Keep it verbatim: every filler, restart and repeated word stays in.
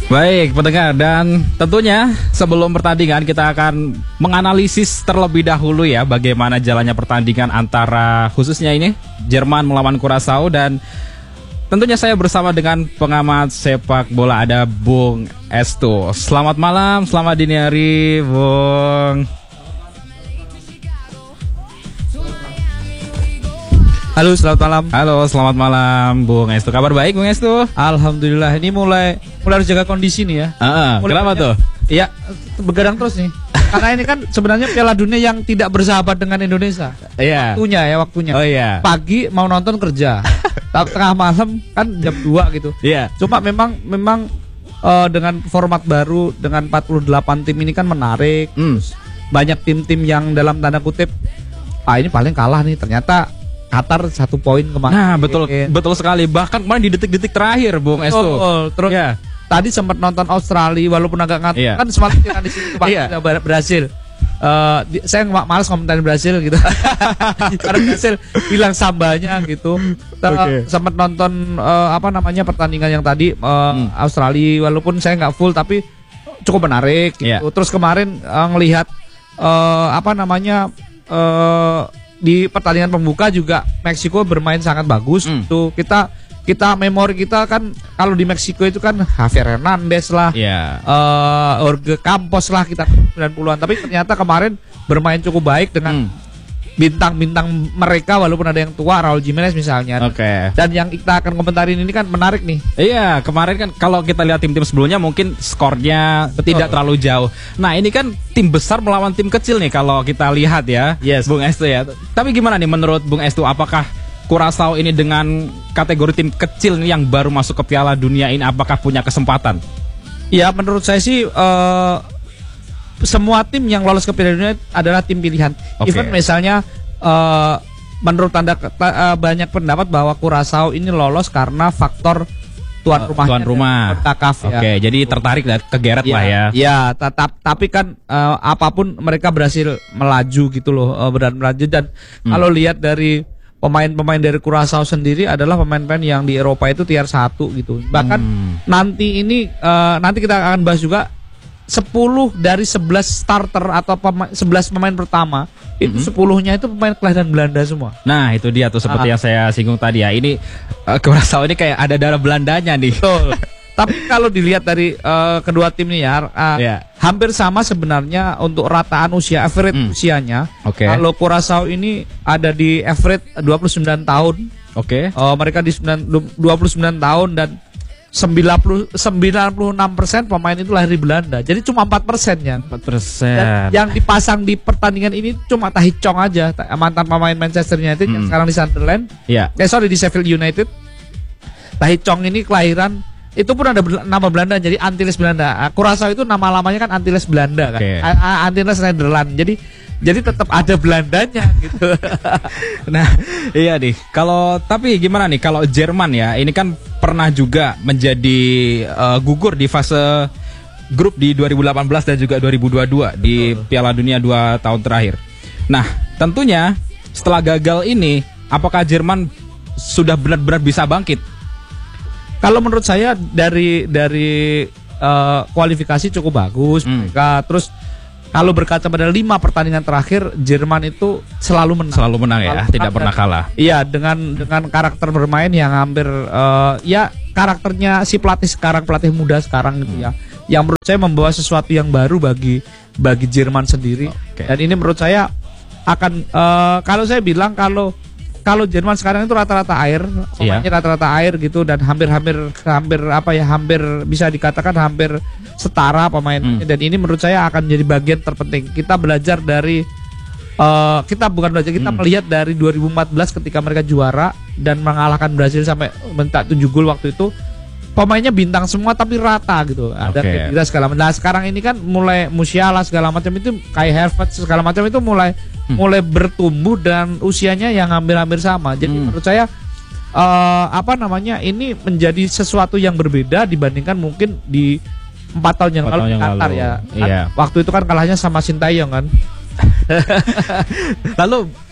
Baik pendengar, dan tentunya sebelum pertandingan kita akan menganalisis terlebih dahulu ya bagaimana jalannya pertandingan antara khususnya ini Jerman melawan Curaçao, dan tentunya saya bersama dengan pengamat sepak bola ada Bung Estu. Selamat malam, selamat dini hari Bung. Halo, selamat malam. Halo, selamat malam Bung Estu. Kabar baik Bung Estu? Alhamdulillah, ini mulai mulai harus jaga kondisi nih ya. Uh, kenapa banyak, tuh? Iya, begadang terus nih. Karena ini kan sebenarnya Piala Dunia yang tidak bersahabat dengan Indonesia. Iya. Waktunya ya, waktunya. Oh iya. Pagi mau nonton kerja. Tengah malam kan jam dua gitu. Iya. Cuma memang memang uh, dengan format baru dengan empat puluh delapan tim ini kan menarik. Mm. Banyak tim-tim yang dalam tanda kutip ah ini paling kalah nih, ternyata Qatar satu poin kemarin. Nah betul betul sekali. Bahkan kemarin di detik-detik terakhir Bung Estu. Oh, oh, terus yeah. Tadi sempat nonton Australia walaupun agak ngantuk. Yeah. Kan semalam kan di situ Pak yeah. Brasil. Uh, di, saya nggak malas komentarin Brasil gitu. Karena Brasil hilang sambanya gitu. Okay. Sempat nonton uh, apa namanya pertandingan yang tadi uh, hmm. Australia walaupun saya nggak full tapi cukup menarik gitu. Yeah. Terus kemarin uh, ngelihat uh, apa namanya uh, di pertandingan pembuka juga Meksiko bermain sangat bagus. Mm. Tuh kita kita memori kita kan kalau di Meksiko itu kan Javier Hernandez lah, yeah. uh, Jorge Campos lah kita sembilan puluhan. Tapi ternyata kemarin bermain cukup baik dengan mm. bintang-bintang mereka walaupun ada yang tua, Raul Jimenez misalnya. Oke. Okay. Dan yang kita akan komentarin ini kan menarik nih. Iya, kemarin kan kalau kita lihat tim-tim sebelumnya mungkin skornya Betul. tidak terlalu jauh. Nah, ini kan tim besar melawan tim kecil nih kalau kita lihat ya. Yes. Bung Estu ya. Tapi gimana nih menurut Bung Estu, apakah Curaçao ini dengan kategori tim kecil nih yang baru masuk ke Piala Dunia ini apakah punya kesempatan? Ya, menurut saya sih uh, semua tim yang lolos ke Piala Dunia adalah tim pilihan. Okay. Even misalnya uh, menurut tanda uh, banyak pendapat bahwa Curaçao ini lolos karena faktor tuan rumah. Tuan rumah. Oke, ya. Jadi tertarik ke Geret ya, lah ya. Ya, tetap tapi kan uh, apapun mereka berhasil melaju gitu loh, uh, beran melaju dan hmm. kalau lihat dari pemain-pemain dari Curaçao sendiri adalah pemain-pemain yang di Eropa itu tier satu gitu. Bahkan hmm. nanti ini uh, nanti kita akan bahas juga sepuluh dari sebelas starter atau pema- sebelas pemain pertama itu mm-hmm. sepuluhnya itu pemain kelahiran Belanda semua. Nah itu dia tuh seperti ah. yang saya singgung tadi ya. Ini uh, Curaçao ini kayak ada darah Belandanya nih. Betul. Tapi kalau dilihat dari uh, kedua tim nih ya uh, yeah. hampir sama sebenarnya untuk rataan usia, average mm. usianya. Okay. Kalau Curaçao ini ada di average dua puluh sembilan tahun. Oke. Okay. Uh, mereka di dua puluh sembilan tahun dan sembilan puluh enam persen pemain itu lahir di Belanda. Jadi cuma empat persen ya. empat persen. Yang dipasang di pertandingan ini cuma Tahith Chong aja, mantan pemain Manchester United hmm. yang sekarang di Sunderland. Iya. Yeah. Eh sorry di Sheffield United. Tahith Chong ini kelahiran itu pun ada nama Belanda, jadi Antilles Belanda. Curaçao itu nama lamanya kan Antilles Belanda kan. Okay. Antilles Nederland. Jadi Jadi tetap ada Belandanya gitu. Nah, iya nih. Kalau tapi gimana nih kalau Jerman ya? Ini kan pernah juga menjadi uh, gugur di fase grup di dua ribu delapan belas dan juga dua ribu dua puluh dua di Piala Dunia dua tahun terakhir. Nah, tentunya setelah gagal ini, apakah Jerman sudah benar-benar bisa bangkit? Kalau menurut saya dari dari uh, kualifikasi cukup bagus hmm. mereka. Terus kalau berkaca pada lima pertandingan terakhir, Jerman itu selalu menang. Selalu menang ya, selalu tidak menang pernah kalah. Iya, dengan dengan karakter bermain yang hampir uh, ya karakternya si pelatih sekarang, pelatih muda sekarang gitu hmm. ya. Yang menurut saya membawa sesuatu yang baru bagi bagi Jerman sendiri. Okay. Dan ini menurut saya akan uh, kalau saya bilang kalau kalau Jerman sekarang itu rata-rata air, pemainnya yeah. rata-rata air gitu dan hampir-hampir hampir apa ya, hampir bisa dikatakan hampir setara pemainnya. Hmm. Dan ini menurut saya akan menjadi bagian terpenting. Kita belajar dari uh, kita bukan belajar, kita hmm. melihat dari dua ribu empat belas ketika mereka juara dan mengalahkan Brasil sampai mentak tujuh gol waktu itu. Pemainnya bintang semua tapi rata gitu. Ada okay. kita segala macam. Nah, sekarang ini kan mulai Musiala segala macam itu kayak Havertz segala macam itu mulai hmm. mulai bertumbuh dan usianya yang hampir-hampir sama. Jadi hmm. menurut saya uh, apa namanya ini menjadi sesuatu yang berbeda dibandingkan mungkin di empat tahun yang lalu di Qatar ya. Kan, iya. Waktu itu kan kalahnya sama Sintayong kan. Lalu